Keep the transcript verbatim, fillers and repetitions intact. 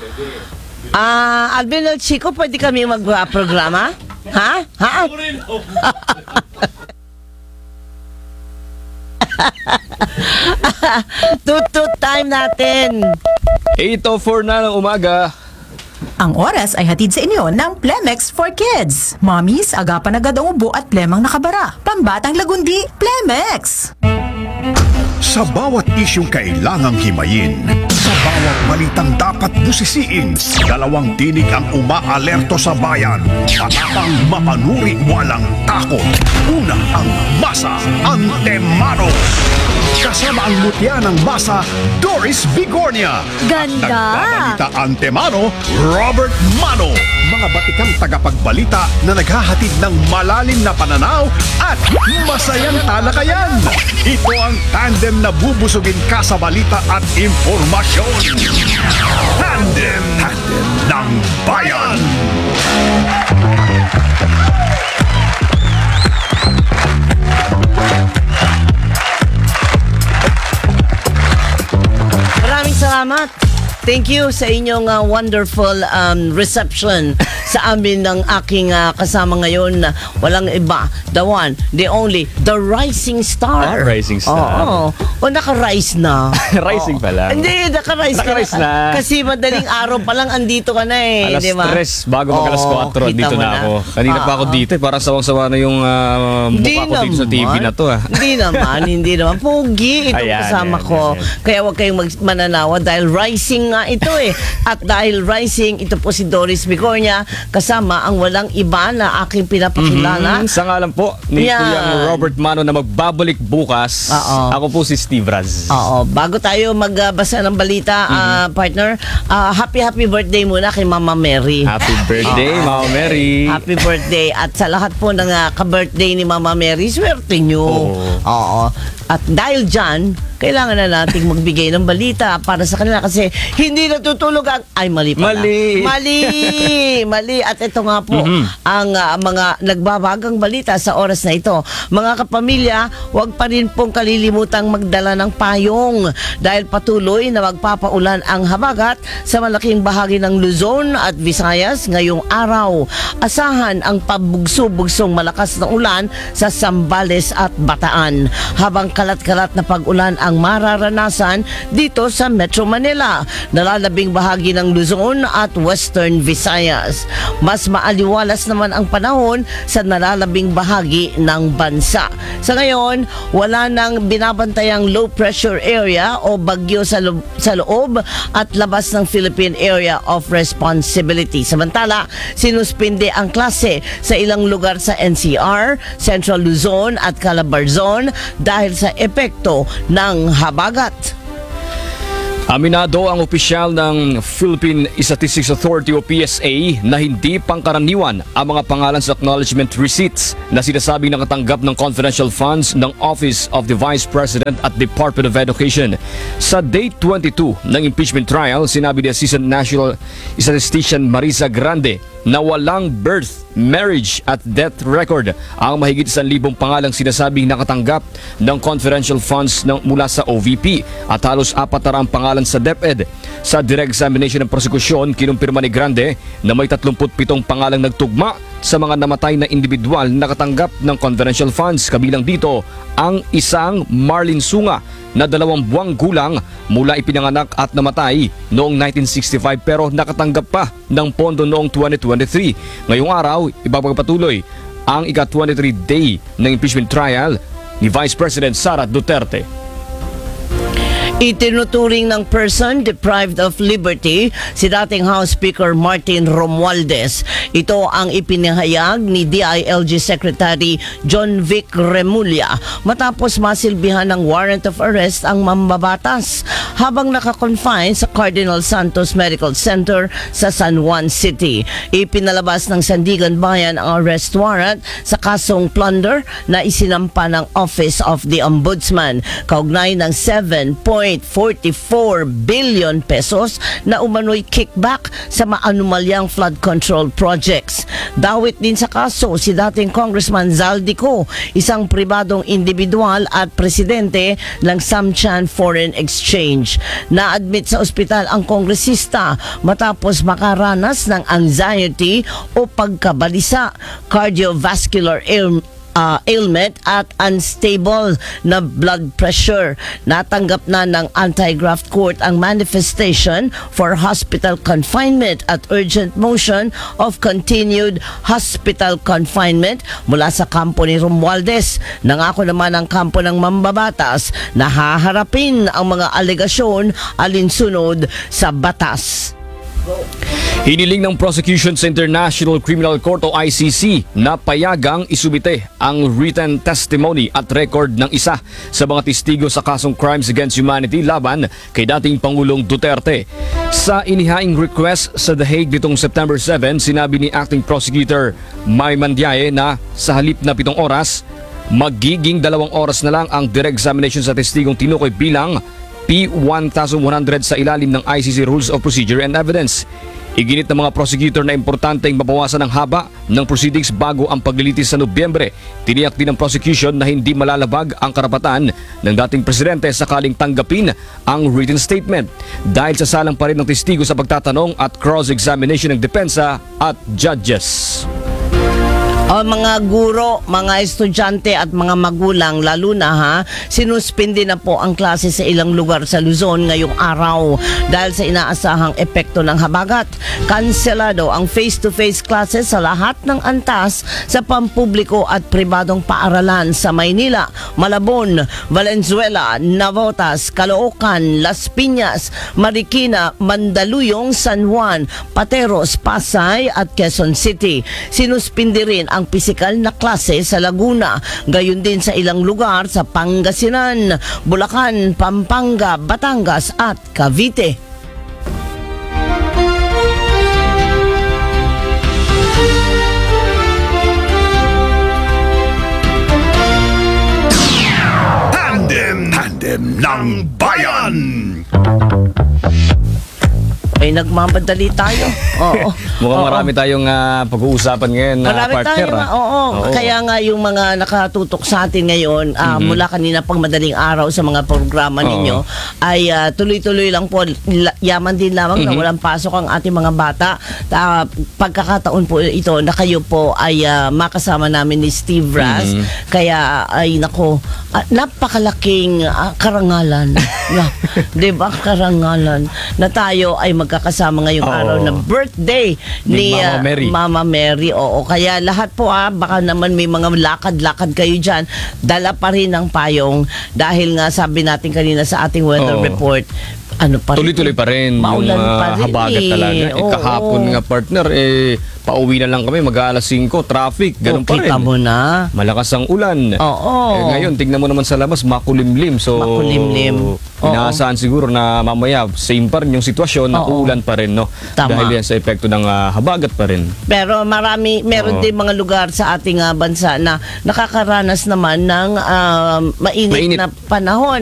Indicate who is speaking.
Speaker 1: Ah, Alvin El Chico, pwede kami mag-programa? Ha? Ha? Tutut time natin.
Speaker 2: eight oh four na ng umaga.
Speaker 3: Ang oras ay hatid sa inyo ng Plemex for Kids. Mommies, agapan agad ang ubo at plemang nakabara. Pambatang lagundi, Plemex!
Speaker 4: Sa bawat isyong kailangang himayin, sa bawat balitang dapat busisiin, dalawang tinig ang umaalerto sa bayan. Matapang, mapanuri, walang takot. Una ang Masa Antemano. Kasama ang mutya ng Masa, Doris Bigornia.
Speaker 5: Ganda!
Speaker 4: Nagbabalita Antemano, Robert Mano. Mga batikang tagapagbalita na naghahatid ng malalim na pananaw at masayang talakayan. Ito ang tandem na bubusugin ka sa balita at impormasyon. Tandem, tandem ng bayan.
Speaker 1: Maraming salamat. Thank you sa inyong uh, wonderful um, reception sa amin ng aking uh, kasama ngayon. Walang iba, the one, the only, the rising star.
Speaker 2: Ah, rising star.
Speaker 1: Oo. O, naka-rise na.
Speaker 2: Rising pa lang.
Speaker 1: Hindi, naka-rise,
Speaker 2: Naka-rise
Speaker 1: ka
Speaker 2: na.
Speaker 1: Kasi madaling araw pa lang andito ka na eh.
Speaker 2: Alas
Speaker 1: di ba?
Speaker 2: tres, bago mag alas
Speaker 1: Oo,
Speaker 2: kwatro,
Speaker 1: kita
Speaker 2: dito
Speaker 1: mo
Speaker 2: na ako. Kanina pa ako
Speaker 1: Oo.
Speaker 2: dito, eh, parang sawang-sawa na yung uh,
Speaker 1: Hindi
Speaker 2: mukha ko dito sa T V
Speaker 1: naman.
Speaker 2: na to. Ah.
Speaker 1: Hindi naman, hindi naman. Pogi itong
Speaker 2: Ayan,
Speaker 1: kasama
Speaker 2: ayan,
Speaker 1: ko.
Speaker 2: ayan.
Speaker 1: Kaya huwag kayong mag- mananawa dahil rising nga ito eh. At dahil rising, ito po si Doris Bigornia, kasama ang walang iba na aking pinapakilala.
Speaker 2: Mhm, Sa ngalan po ni
Speaker 1: Yan.
Speaker 2: Kuyang Robert Mano na magbabalik bukas.
Speaker 1: Oo.
Speaker 2: Ako po si Steve Raz.
Speaker 1: Oo, bago tayo magbasa ng balita, ah, partner, ah, happy happy birthday muna kay Mama Mary.
Speaker 2: Happy birthday, Mama Mary.
Speaker 1: Happy birthday. At sa lahat po ng uh, ka-birthday ni Mama Mary, swerte nyo.
Speaker 2: Oo.
Speaker 1: Oo. At dahil dyan, kailangan na nating magbigay ng balita para sa kanila kasi hindi natutulog ang... Ay, mali pala.
Speaker 2: Mali.
Speaker 1: Mali. Mali. At ito nga po,
Speaker 2: Mhm.
Speaker 1: ang uh, mga nagbabagang balita sa oras na ito. Mga kapamilya, huwag pa rin pong kalilimutang magdala ng payong dahil patuloy na magpapaulan ang habagat sa malaking bahagi ng Luzon at Visayas ngayong araw. Asahan ang pabugso-bugsong malakas na ulan sa Zambales at Bataan habang kalat-kalat na pag-ulan ang mararanasan dito sa Metro Manila, nalalabing bahagi ng Luzon at Western Visayas. Mas maaliwalas naman ang panahon sa nalalabing bahagi ng bansa. Sa ngayon, wala nang binabantayang low pressure area o bagyo sa, lo- sa loob at labas ng Philippine Area of Responsibility. Samantala, sinuspinde ang klase sa ilang lugar sa N C R, Central Luzon at Calabarzon dahil sa epekto ng habagat.
Speaker 2: Aminado ang opisyal ng Philippine Statistics Authority o P S A na hindi pangkaraniwan ang mga pangalan sa acknowledgement receipts na sinasabing nakatanggap ng confidential funds ng Office of the Vice President at Department of Education. Sa date twenty-two ng impeachment trial, sinabi ni Assistant National Statistician Marisa Grande na walang birth, marriage at death record ang mahigit isang libong pangalang sinasabing nakatanggap ng confidential funds ng, mula sa O V P at halos apat na raang pangalan sa DepEd. Sa direct examination ng prosekusyon, kinumpirma ni Grande na may tatlumput pitong pangalang nagtugma sa mga namatay na individual na nakatanggap ng confidential funds. Kabilang dito ang isang Marlene Sunga na dalawang buwang gulang mula ipinanganak at namatay noong nineteen sixty-five pero nakatanggap pa ng pondo noong twenty twenty-three. Ngayong araw, ipapagpatuloy ang ika twenty-three day ng impeachment trial ni Vice President Sara Duterte.
Speaker 1: Itinuturing ng person deprived of liberty si dating House Speaker Martin Romualdez. Ito ang ipinahayag ni D I L G Secretary John Vic Remulla matapos masilbihan ng warrant of arrest ang mambabatas habang nakakonfine sa Cardinal Santos Medical Center sa San Juan City. Ipinalabas ng Sandigan Bayan ang arrest warrant sa kasong plunder na isinampa ng Office of the Ombudsman kaugnay ng seven point point four four billion pesos na umano'y kickback sa maanumalyang flood control projects. Dawit din sa kaso si dating Congressman Zaldico, isang pribadong individual at presidente ng Samchan Foreign Exchange. Na-admit sa ospital ang kongresista matapos makaranas ng anxiety o pagkabalisa, cardiovascular ail- uh, ailment at unstable na blood pressure. Natanggap na ng anti-graft court ang manifestation for hospital confinement at urgent motion of continued hospital confinement mula sa kampo ni Romualdez. Nangako naman ang kampo ng mambabatas na haharapin ang mga alegasyon alinsunod sa batas.
Speaker 2: Hiniling ng prosecution sa International Criminal Court o I C C na payagang isubite ang written testimony at record ng isa sa mga testigo sa kasong Crimes Against Humanity laban kay dating Pangulong Duterte. Sa inihaing request sa The Hague nitong September seventh, sinabi ni Acting Prosecutor May Mandiaye na sa halip na pitong oras, magiging dalawang oras na lang ang direct examination sa testigong tinukoy bilang P one thousand one hundred sa ilalim ng I C C Rules of Procedure and Evidence. Iginit ng mga prosecutor na importanteng mabawasan ang haba ng proceedings bago ang paglilitis sa Nobyembre. Tiniyak din ng prosecution na hindi malalabag ang karapatan ng dating presidente sakaling tanggapin ang written statement dahil sasalang pa rin ng testigo sa pagtatanong at cross-examination ng depensa at judges.
Speaker 1: O mga guro, mga estudyante at mga magulang, lalo na ha, sinuspindi na po ang klase sa ilang lugar sa Luzon ngayong araw dahil sa inaasahang epekto ng habagat. Kanselado ang face-to-face classes sa lahat ng antas sa pampubliko at pribadong paaralan sa Maynila, Malabon, Valenzuela, Navotas, Caloocan, Las Piñas, Marikina, Mandaluyong, San Juan, Pateros, Pasay at Quezon City. Sinuspindi rin ang pisikal na klase sa Laguna, gayon din sa ilang lugar sa Pangasinan, Bulacan, Pampanga, Batangas at Cavite.
Speaker 4: Tandem, tandem ng bayan.
Speaker 1: Ay, nagmamadali tayo. Oo.
Speaker 2: Mukhang
Speaker 1: Oo.
Speaker 2: marami tayong ah, pag-uusapan ngayon na
Speaker 1: Marami
Speaker 2: partner.
Speaker 1: tayo,
Speaker 2: ah.
Speaker 1: oo.
Speaker 2: Oo.
Speaker 1: Kaya nga yung mga nakatutok sa atin ngayon, ah, mula kanina pang madaling araw sa mga programa ninyo, ay ah, tuloy-tuloy lang po, la- yaman din lamang na walang pasok ang ating mga bata. Ah, pagkakataon po ito na kayo po ay ah, makasama namin ni Steve Raz. Kaya ay nako, ah, napakalaking ah, karangalan. na, 'Di ba? Karangalan na tayo ay magkakasama ngayong
Speaker 2: Oo.
Speaker 1: araw na birthday ni,
Speaker 2: Ni Mama
Speaker 1: ah,
Speaker 2: Mary.
Speaker 1: Mama Mary, oo. Kaya lahat po ah, baka naman may mga lakad-lakad kayo dyan, dala pa rin ang payong dahil nga sabi natin kanina sa ating weather
Speaker 2: Oo.
Speaker 1: report, ano pa rin,
Speaker 2: Tuloy-tuloy pa rin
Speaker 1: maulan
Speaker 2: yung
Speaker 1: pa
Speaker 2: ah,
Speaker 1: rin
Speaker 2: habagat
Speaker 1: eh.
Speaker 2: talaga. Eh,
Speaker 1: Oo.
Speaker 2: kahapon nga partner, eh, pauwi na lang kami, mag-aalas singko, traffic, ganun
Speaker 1: O,
Speaker 2: pa rin.
Speaker 1: kita mo na.
Speaker 2: Malakas ang ulan.
Speaker 1: Oo.
Speaker 2: Eh, ngayon, tignan mo naman sa labas, makulimlim. So,
Speaker 1: Makulimlim. Oo.
Speaker 2: inaasahan siguro na mamaya, same pa rin yung sitwasyon, na
Speaker 1: Oo.
Speaker 2: ulan pa rin, no?
Speaker 1: Tama.
Speaker 2: Dahil yan sa epekto ng ah, habagat pa rin.
Speaker 1: Pero marami, meron
Speaker 2: Oo.
Speaker 1: din mga lugar sa ating ah, bansa na nakakaranas naman ng ah, mainit,
Speaker 2: Mainit.
Speaker 1: na panahon.